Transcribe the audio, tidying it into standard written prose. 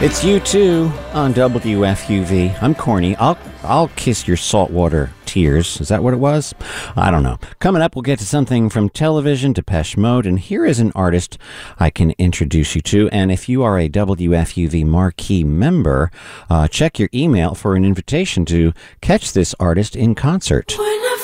It's you too on WFUV. I'm corny. I'll kiss your saltwater tears. Is that what it was? I don't know. Coming up, we'll get to something from television, Depeche Mode, and here is an artist I can introduce you to. And if you are a WFUV Marquee member, check your email for an invitation to catch this artist in concert. When I